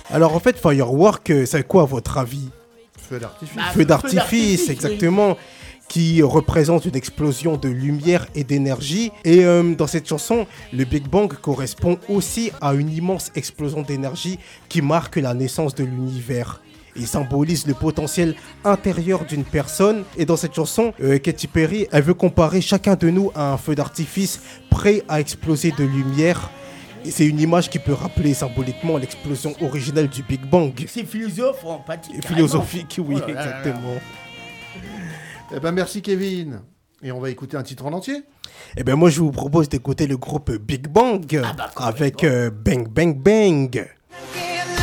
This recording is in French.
Alors en fait, firework, c'est quoi à votre avis? Feu d'artifice. Feu d'artifice, exactement. Qui représente une explosion de lumière et d'énergie. Et dans cette chanson, le Big Bang correspond aussi à une immense explosion d'énergie qui marque la naissance de l'univers. Il symbolise le potentiel intérieur d'une personne. Et dans cette chanson, Katy Perry, elle veut comparer chacun de nous à un feu d'artifice prêt à exploser de lumière. Et c'est une image qui peut rappeler symboliquement l'explosion originelle du Big Bang. C'est philosophe, en fait. Philosophique, oui, Oh là là là là. exactement. Eh ben merci Kevin. Et on va écouter un titre en entier. Eh ben moi je vous propose d'écouter le groupe Big Bang Ah bah, avec Bang Bang Bang.